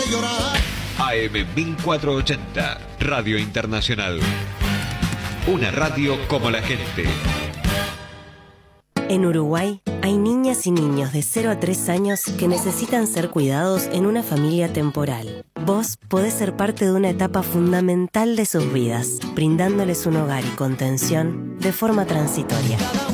AM 1480, Radio Internacional. Una radio como la gente. En Uruguay hay niñas y niños de 0 a 3 años que necesitan ser cuidados en una familia temporal. Vos podés ser parte de una etapa fundamental de sus vidas, brindándoles un hogar y contención de forma transitoria.